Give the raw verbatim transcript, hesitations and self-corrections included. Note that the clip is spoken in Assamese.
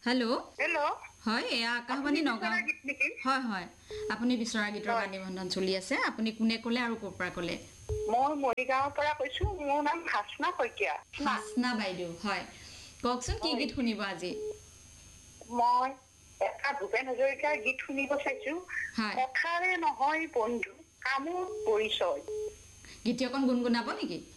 হেল্ল' হেল্ল' হয় এয়া আকাশবাণী নগাঁও হয় হয় আপুনি বিচৰা গীতৰ গান নিবন্ধন চলি আছে আপুনি কোনে ক'লে আৰু ক'ৰ পৰা ক'লে মই মৰিগাঁৱৰ পৰা কৈছো মোৰ নাম হাসনা শইকীয়া হাসনা বাইদেউ হয় কওকচোন কি গীত শুনিব আজি মই এটা ভূপেন হাজৰিকাৰ গীত শুনিব চাইছো কথাৰে নহয় বন্ধু কামত পৰিচয় গীত অকণ গুণগুণাব নেকি